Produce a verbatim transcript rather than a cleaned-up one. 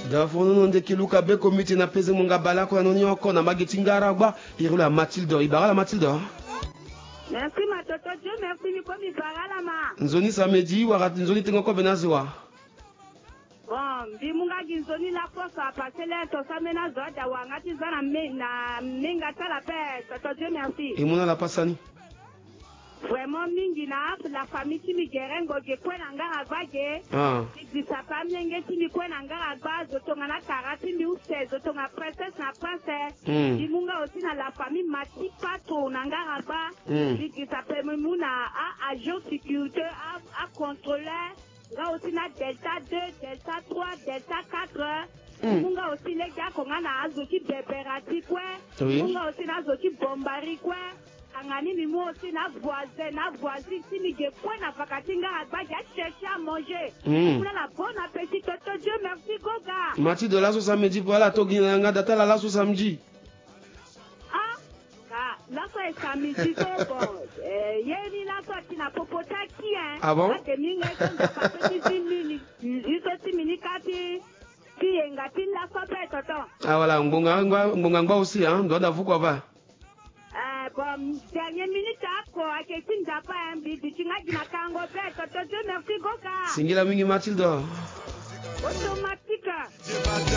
Dafono nonde kiluka be komite na peze munga balako ya noni oko na magitingara gba irula Mathilde ibara Mathilde. Merci ma toto Dieu merci ni komi barala ma. Nzoni samedi wakati nzoni tengo ko benaziwa. Bon, bi munga ginzoni la posa passer to samena zoda wangati zana me na minga tala pe toto Dieu merci. Et mona la pasani. Vraiment mingi na la famille qui mi gerengo ge kwena ngara bage. Ah. Di sa famille ngeti mi kwena ngara ba zotonga na karati mi use zotonga princesse na princesse. Di munga aussi na la famille mati pato na ngara ba. Di sa peme muna a agent sécurité a a contrôleur. Nga aussi na delta deux, delta trois, delta quatre. Munga aussi les gars konga na azoki beberati kwe. Munga aussi na azoki bombari kwe. Angani mi moi aussi na voisin, na voisine si mi ge point na vakatinga agba ya chercher à manger. Pour la bonne appétit toto Dieu merci goga. Mati de la so samedi pour la togi na nga data la la so samedi. Ah, ah, la so est samedi so bon. Eh, yeni la so tina popota qui hein. Ah bon? Ate minga so na papeti simini, iso simini kati. Ki enga tin la so pe toto. Ah voilà, mbonga ngwa mbonga ngwa aussi hein, doit d'avoir quoi pas. Bon, dernière minute après, que tu n'as pas un bébé, tu n'as pas tango fait, toto Dieu merci goga. Singila mingi Mathilde. Automatique.